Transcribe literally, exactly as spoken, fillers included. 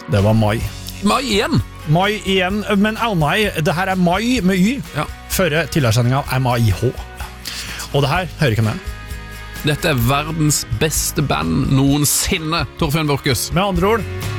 Det var mai. Mai igjen. Mai igjen, men Almai, det her er mai med Y. Ja. Førre tilhørssendinga er mai-H. Og det her hører ikke med. Dette er verdens beste band noensinne, Torfinn Borchhus. Med andre ord,